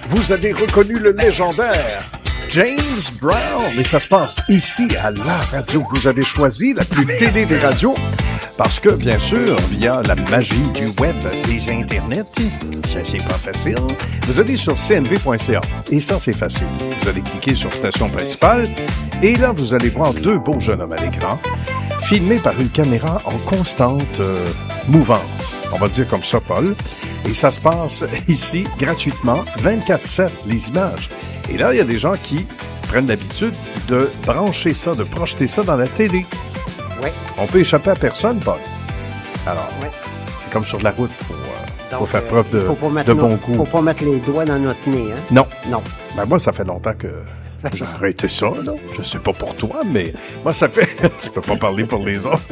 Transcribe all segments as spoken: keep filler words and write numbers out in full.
vous avez reconnu le légendaire James Brown. Et ça se passe ici, à la radio que vous avez choisie, la plus télé des radios. Parce que, bien sûr, via la magie du web, des internets, ça, c'est pas facile. Vous allez sur c n v point c a. Et ça, c'est facile. Vous allez cliquer sur Station principale. Et là, vous allez voir deux beaux jeunes hommes à l'écran, filmés par une caméra en constante euh, mouvance. On va dire comme ça, Paul. Et ça se passe ici, gratuitement, vingt-quatre sept, les images. Et là, il y a des gens qui prennent l'habitude de brancher ça, de projeter ça dans la télé. Oui. On peut échapper à personne, Paul. Alors, oui. C'est comme sur la route. Il faut, euh, Donc, faut faire euh, preuve de, faut pas mettre de nos, bon goût. Il ne faut pas mettre les doigts dans notre nez. Hein? Non. Non. Ben moi, ça fait longtemps que j'ai arrêté ça. Là. Je sais pas pour toi, mais moi, ça fait... Je peux pas parler pour les autres.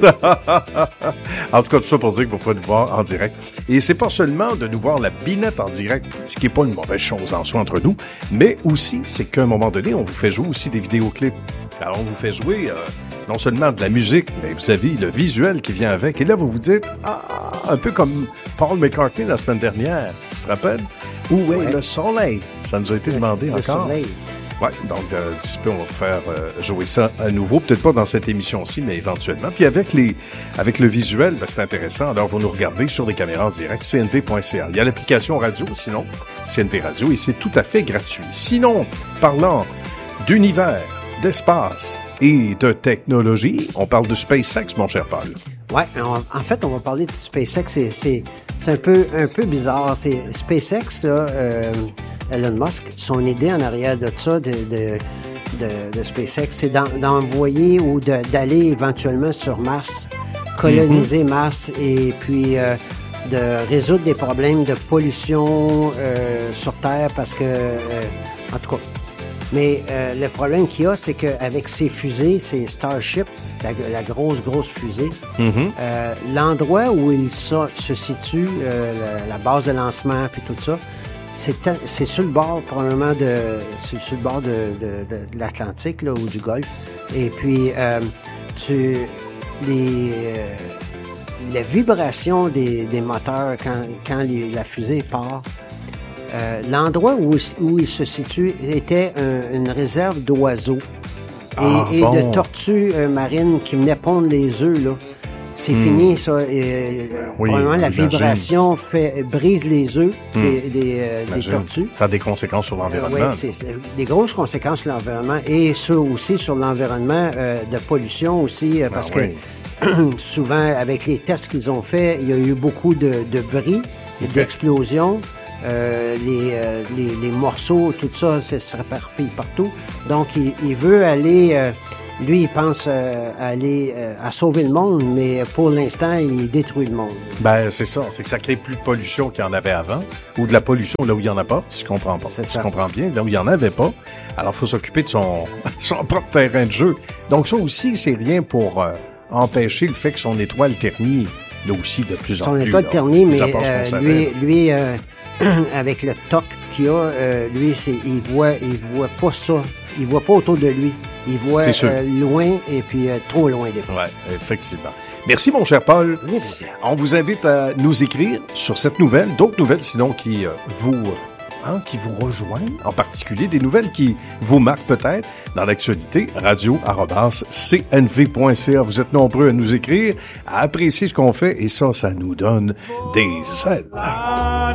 En tout cas, tout ça pour dire que vous pouvez nous voir en direct. Et c'est pas seulement de nous voir la binette en direct, ce qui est pas une mauvaise chose en soi entre nous, mais aussi, c'est qu'à un moment donné, on vous fait jouer aussi des vidéoclips. Alors, on vous fait jouer... Euh, non seulement de la musique, mais vous savez, le visuel qui vient avec. Et là, vous vous dites, ah, un peu comme Paul McCartney la semaine dernière, tu te rappelles? Où est ouais. le soleil? Ça nous a été le, demandé le encore. Soleil. Oui, donc euh, d'ici peu, on va faire euh, jouer ça à nouveau. Peut-être pas dans cette émission-ci, mais éventuellement. Puis avec les, avec le visuel, ben, c'est intéressant. Alors, vous nous regardez sur les caméras en direct, c n v point c a. Il y a l'application radio, sinon, C N V Radio, et c'est tout à fait gratuit. Sinon, parlant d'univers, d'espace et de technologie, on parle de SpaceX, mon cher Paul. Oui, en fait, on va parler de SpaceX. C'est, c'est, c'est un peu, un peu bizarre. C'est SpaceX, là, euh, Elon Musk, son idée en arrière de ça, de, de, de, de SpaceX, c'est d'en, d'envoyer ou de, d'aller éventuellement sur Mars, coloniser mm-hmm. Mars et puis euh, de résoudre des problèmes de pollution euh, sur Terre parce que, euh, en tout cas, mais euh, le problème qu'il y a, c'est qu'avec ces fusées, ces Starship, la, la grosse, grosse fusée, mm-hmm. euh, l'endroit où il so, se situe, euh, la, la base de lancement, puis tout ça, c'est, c'est sur le bord, probablement, de, c'est sur le bord de, de, de, de l'Atlantique, là, ou du Golfe. Et puis, euh, tu, les, euh, la vibration des, des moteurs quand, quand les, la fusée part, Euh, l'endroit où, où il se situe était un, une réserve d'oiseaux et, ah, et bon. de tortues euh, marines qui venaient pondre les œufs, là. C'est mm. fini, ça. Et, oui, probablement, la vibration fait, brise les œufs mm. des, des, euh, des tortues. Ça a des conséquences sur l'environnement. Euh, oui, c'est, c'est des grosses conséquences sur l'environnement et ça aussi sur l'environnement euh, de pollution aussi, euh, parce ah, que oui. souvent, avec les tests qu'ils ont faits, il y a eu beaucoup de, de bris, okay. d'explosions. Euh, les, euh, les, les morceaux, tout ça, ça se réparpille partout. Donc, il, il veut aller... Euh, lui, il pense euh, aller euh, à sauver le monde, mais pour l'instant, il détruit le monde. Ben, c'est ça. C'est que ça crée plus de pollution qu'il y en avait avant, ou de la pollution là où il n'y en a pas, si je comprends pas. C'est si ça. je comprends bien, là où il n'y en avait pas. Alors, il faut s'occuper de son, son propre terrain de jeu. Donc, ça aussi, c'est rien pour euh, empêcher le fait que son étoile ternie, là aussi, de plus en son plus. Son étoile là, ternie, mais euh, lui... lui euh, avec le toc qu'il a, euh, lui, c'est, il voit, il voit pas ça. Il voit pas autour de lui. Il voit euh, loin et puis euh, trop loin des fois. Oui, effectivement. Merci, mon cher Paul. Merci. On vous invite à nous écrire sur cette nouvelle, d'autres nouvelles sinon qui euh, vous... Hein, qui vous rejoignent, en particulier des nouvelles qui vous marquent peut-être dans l'actualité, radio arobase c n v point c a. Vous êtes nombreux à nous écrire, à apprécier ce qu'on fait, et ça, ça nous donne des ailes.